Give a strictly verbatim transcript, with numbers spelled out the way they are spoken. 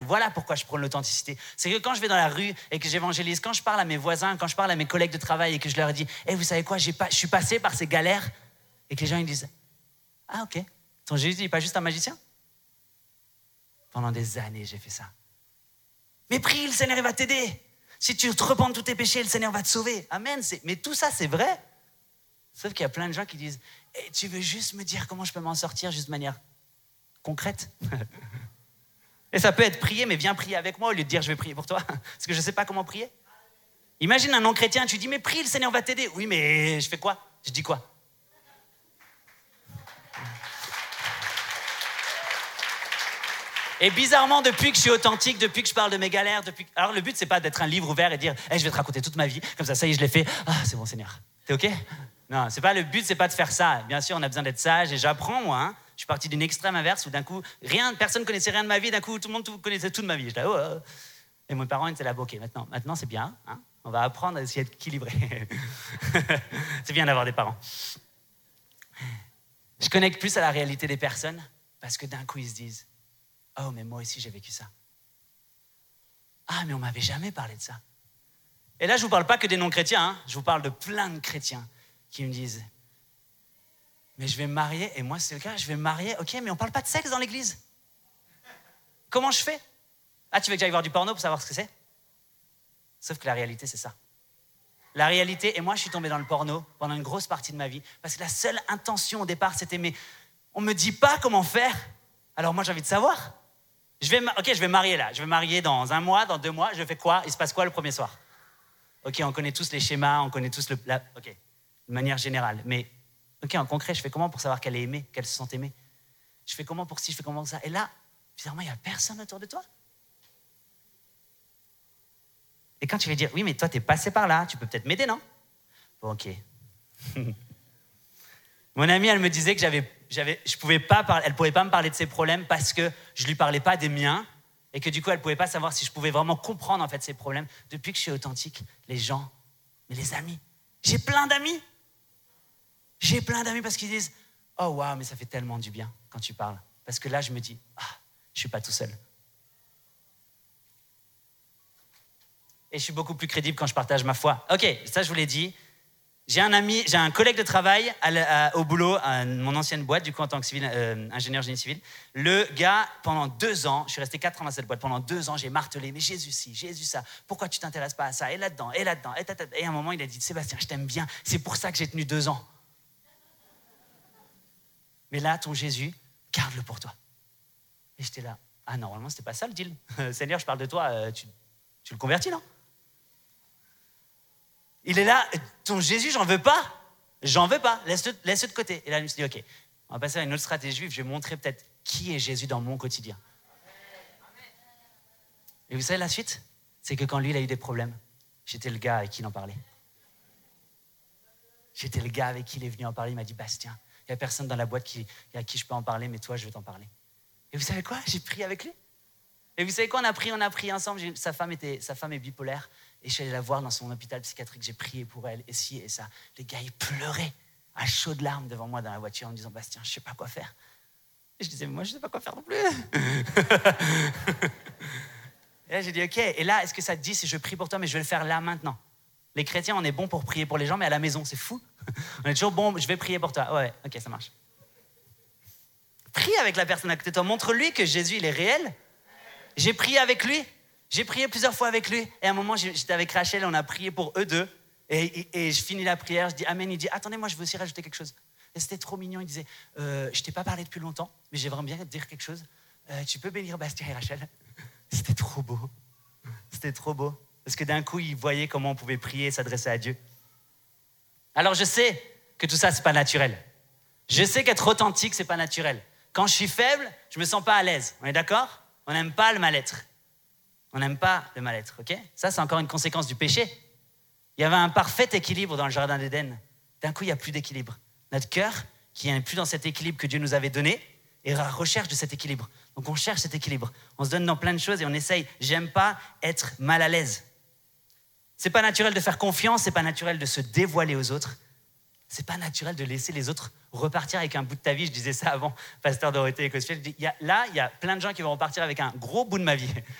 voilà pourquoi je prône l'authenticité. C'est que quand je vais dans la rue et que j'évangélise, quand je parle à mes voisins, quand je parle à mes collègues de travail et que je leur dis hey, « vous savez quoi, j'ai pas, je suis passé par ces galères » et que les gens ils disent « Ah ok, ton Jésus il n'est pas juste un magicien ?» Pendant des années, j'ai fait ça. Mais prie, le Seigneur il va t'aider. Si tu te repens de tous tes péchés, le Seigneur va te sauver. Amen. C'est... Mais tout ça, c'est vrai. Sauf qu'il y a plein de gens qui disent hey, « Tu veux juste me dire comment je peux m'en sortir juste de manière concrète ?» Et ça peut être prier, mais viens prier avec moi au lieu de dire « Je vais prier pour toi. » Parce que je ne sais pas comment prier. Imagine un non-chrétien, tu dis « Mais prie, le Seigneur va t'aider. » Oui, mais je fais quoi? Je dis quoi? Et bizarrement, depuis que je suis authentique, depuis que je parle de mes galères, depuis que... Alors le but, c'est pas d'être un livre ouvert et dire hey, « Je vais te raconter toute ma vie. » Comme ça, ça y est, je l'ai fait. Ah, c'est bon, Seigneur. T'es OK? Non, c'est pas le but, c'est pas de faire ça. Bien sûr, on a besoin d'être sage et j'apprends, moi. Hein. Je suis parti d'une extrême inverse où d'un coup, rien, personne ne connaissait rien de ma vie. D'un coup, tout le monde tout, connaissait tout de ma vie. Je dis, oh, oh. Et mes parents étaient là, OK, maintenant, maintenant c'est bien. Hein. On va apprendre à essayer d'être équilibré. C'est bien d'avoir des parents. Je connecte plus à la réalité des personnes parce que d'un coup, ils se disent oh, mais moi aussi, j'ai vécu ça. Ah, mais on ne m'avait jamais parlé de ça. Et là, je ne vous parle pas que des non-chrétiens, hein. Je vous parle de plein de chrétiens qui me disent mais je vais me marier, et moi, c'est le cas, je vais me marier, ok, mais on ne parle pas de sexe dans l'église. Comment je fais? Ah, tu veux que j'aille voir du porno pour savoir ce que c'est? Sauf que la réalité, c'est ça. La réalité, et moi, je suis tombé dans le porno pendant une grosse partie de ma vie, parce que la seule intention au départ, c'était mais on ne me dit pas comment faire, alors moi, j'ai envie de savoir. Je vais, ok, je vais me marier là. Je vais me marier dans un mois, dans deux mois. Je fais quoi? Il se passe quoi le premier soir? Ok, on connaît tous les schémas, on connaît tous le... La, ok, de manière générale. Mais, ok, en concret, je fais comment pour savoir qu'elle est aimée, qu'elle se sent aimée? Je fais comment pour ci, je fais comment pour ça? Et là, bizarrement, il n'y a personne autour de toi. Et quand tu vas dire, oui, mais toi, tu es passé par là, tu peux peut-être m'aider, non? Bon, ok. Mon amie, elle me disait que j'avais, j'avais, je pouvais pas parler, elle ne pouvait pas me parler de ses problèmes parce que je ne lui parlais pas des miens et que du coup, elle ne pouvait pas savoir si je pouvais vraiment comprendre en fait ses problèmes. Depuis que je suis authentique, les gens, mais les amis, j'ai plein d'amis. J'ai plein d'amis parce qu'ils disent « Oh, waouh, mais ça fait tellement du bien quand tu parles. » Parce que là, je me dis « Ah, je ne suis pas tout seul. » Et je suis beaucoup plus crédible quand je partage ma foi. Ok, ça, je vous l'ai dit. J'ai un ami, j'ai un collègue de travail à, à, au boulot, à mon ancienne boîte, du coup en tant que civil, euh, ingénieur génie civil. Le gars, pendant deux ans, je suis resté quatre ans dans cette boîte, pendant deux ans, j'ai martelé, mais Jésus ci, Jésus ça, pourquoi tu t'intéresses pas à ça? Et là-dedans, et là-dedans, et, tata, et à un moment, il a dit, Sébastien, je t'aime bien, c'est pour ça que j'ai tenu deux ans. Mais là, ton Jésus, garde-le pour toi. Et j'étais là, ah normalement, c'était pas ça le deal. Seigneur, je parle de toi, euh, tu, tu le convertis, non? Il est là, ton Jésus, j'en veux pas. J'en veux pas, laisse-le, laisse-le de côté. Et là, je me suis dit, ok, on va passer à une autre stratégie juive, je vais montrer peut-être qui est Jésus dans mon quotidien. Et vous savez, la suite, c'est que quand lui, il a eu des problèmes, j'étais le gars avec qui il en parlait. J'étais le gars avec qui il est venu en parler, il m'a dit, Bastien, il n'y a personne dans la boîte qui, à qui je peux en parler, mais toi, je veux t'en parler. Et vous savez quoi? J'ai prié avec lui. Et vous savez quoi? On a prié, on a prié ensemble. J'ai, sa, femme était, sa femme est bipolaire. Et je suis allé la voir dans son hôpital psychiatrique. J'ai prié pour elle, et ci et ça. Le gars, il pleurait à chaudes larmes devant moi dans la voiture en me disant, Bastien, je ne sais pas quoi faire. Et je disais, moi, je ne sais pas quoi faire non plus. Et là, j'ai dit, ok. Et là, est-ce que ça te dit si je prie pour toi, mais je vais le faire là, maintenant? Les chrétiens, on est bon pour prier pour les gens, mais à la maison, c'est fou. On est toujours bon, je vais prier pour toi. Ouais, ok, ça marche. Prie avec la personne à côté de toi. Montre-lui que Jésus, il est réel. J'ai prié avec lui. J'ai prié plusieurs fois avec lui. Et à un moment, j'étais avec Rachel, on a prié pour eux deux. Et, et, et je finis la prière, je dis Amen. Il dit, attendez, moi, je veux aussi rajouter quelque chose. Et c'était trop mignon. Il disait, euh, je t'ai pas parlé depuis longtemps, mais j'aimerais bien te dire quelque chose. Euh, tu peux bénir Bastien et Rachel? C'était trop beau. C'était trop beau. Parce que d'un coup, il voyait comment on pouvait prier et s'adresser à Dieu. Alors, je sais que tout ça, c'est pas naturel. Je sais qu'être authentique, c'est pas naturel. Quand je suis faible, je me sens pas à l'aise. On est d'accord? On n'aime pas le mal-être. On n'aime pas le mal-être, ok? Ça, c'est encore une conséquence du péché. Il y avait un parfait équilibre dans le jardin d'Éden. D'un coup, il n'y a plus d'équilibre. Notre cœur, qui n'est plus dans cet équilibre que Dieu nous avait donné, est à la recherche de cet équilibre. Donc, on cherche cet équilibre. On se donne dans plein de choses et on essaye. J'aime pas être mal à l'aise. C'est pas naturel de faire confiance, c'est pas naturel de se dévoiler aux autres. C'est pas naturel de laisser les autres repartir avec un bout de ta vie. Je disais ça avant, pasteur Dorothée et Cosfield. Je dis, y a, là, il y a plein de gens qui vont repartir avec un gros bout de ma vie.